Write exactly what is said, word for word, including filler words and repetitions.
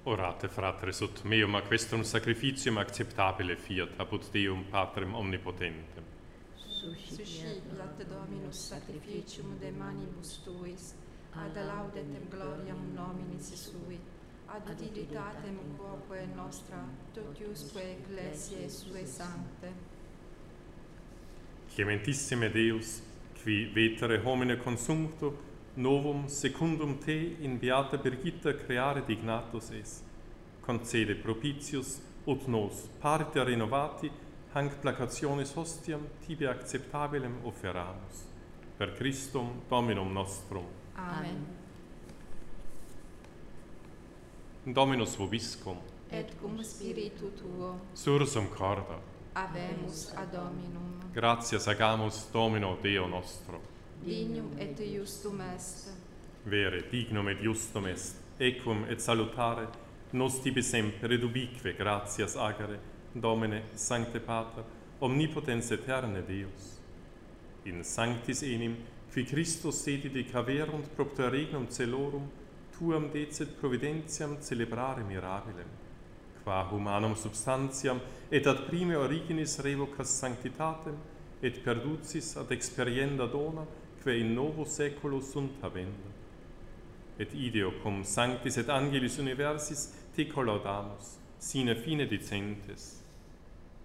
Orate, fratres, ut meum a questum sacrificium acceptabile fiat, apud Deum Patrem omnipotentem. Suscipiat Dominus sacrificium de manibus tuis, ad laudetem gloriam nominis sui, ad utilitatem quoque nostra, totiusque ecclesiae sue sancte. Clementissime Deus, qui vetere homine consumpto, novum secundum te in beata Birgitta creare dignatus es. Concede propitius, ut nos, pariter renovati, hanc placationis hostiam tibi acceptabilem offeramus. Per Christum Dominum nostrum. Amen. Dominus vobiscum. Et cum spiritu tuo, Sursum corda. habemus ad Dominum. Gratias agamus Domino Deo nostro. Dignum et justum est. Vere, dignum et justum est, equum et salutare, nos tibi semper et ubique gratias agere, Domine, Sancte Pater, omnipotens aeterne Deus. In sanctis enim, qui Christus sedit caverunt propter regnum celorum, tuam decet providentiam celebrare mirabilem, qua humanum substantiam et ad prime originis revocas sanctitatem, et perducis ad experienda dona, que in novo saeculo sunt habenda. Et ideo cum sanctis et angelis universis te collaudamus, sine fine dicentes.